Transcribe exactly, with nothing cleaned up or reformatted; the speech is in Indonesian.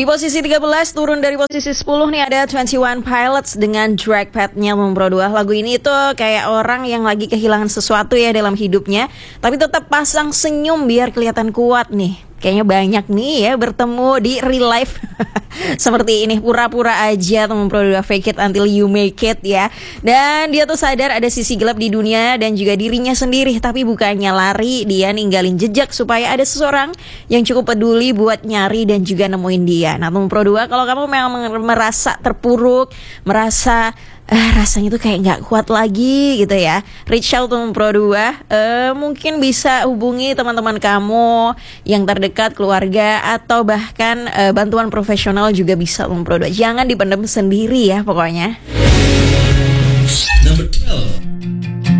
Di posisi tiga belas, turun dari posisi sepuluh nih, ada twenty one Pilots dengan Drag Pet-nya Pro dua. Lagu ini tuh kayak orang yang lagi kehilangan sesuatu ya dalam hidupnya, tapi tetap pasang senyum biar kelihatan kuat nih. Kayaknya banyak nih ya bertemu di real life seperti ini, pura-pura aja teman Pro dua, fake it until you make it ya. Dan dia tuh sadar ada sisi gelap di dunia dan juga dirinya sendiri, tapi bukannya lari, dia ninggalin jejak supaya ada seseorang yang cukup peduli buat nyari dan juga nemuin dia. Nah teman Pro dua, kalau kamu memang merasa terpuruk, merasa Uh, rasanya tuh kayak gak kuat lagi gitu ya, reach out to Pro dua. uh, Mungkin bisa hubungi teman-teman kamu yang terdekat, keluarga, atau bahkan uh, bantuan profesional juga bisa Pro dua. Jangan dipendam sendiri ya pokoknya. Number twelve.